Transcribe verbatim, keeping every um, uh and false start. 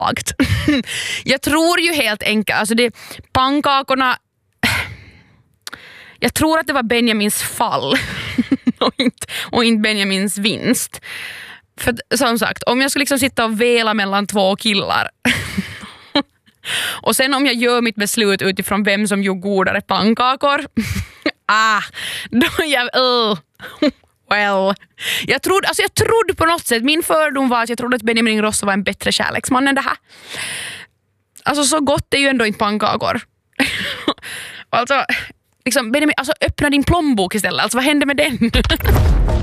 svagt. Jag tror ju helt enkelt, alltså det, pannkakorna, jag tror att det var Benjamins fall och, inte, och inte Benjamins vinst. För som sagt, om jag skulle liksom sitta och vela mellan två killar och sen om jag gör mitt beslut utifrån vem som gjorde godare pannkakor, ah, då jag, uh, well, jag trodde, alltså jag trodde på något sätt, min fördom var att jag trodde att Benjamin Ingrosso var en bättre kärleksman än det här. Alltså så gott är ju ändå inte pannkakor. Alltså, liksom, Benjamin, alltså öppna din plånbok istället, alltså vad hände med den?